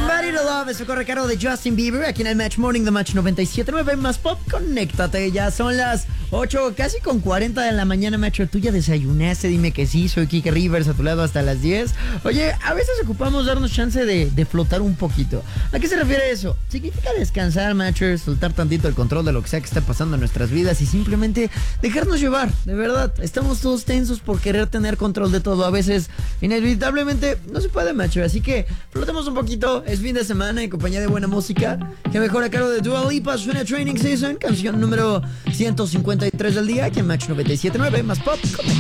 Somebody to Love, eso corre cargo de Justin Bieber, aquí en el Match Morning de Match 97.9 más Pop. Conéctate, ya son las 8, casi con 40 de la mañana, macho. Tú ya desayunaste, dime que sí. Soy Kike Rivers, a tu lado hasta las 10. Oye, a veces ocupamos darnos chance de flotar un poquito. ¿A qué se refiere eso? Significa descansar, macho, soltar tantito el control de lo que sea que está pasando en nuestras vidas y simplemente dejarnos llevar, de verdad. Estamos todos tensos por querer tener control de todo. A veces, inevitablemente, no se puede, macho. Así que flotemos un poquito. Es fin de semana en compañía de buena música. Que mejor a cargo de Dua Lipa, suena Training Season, canción número 153 del día, aquí en Match 97.9 más Pop.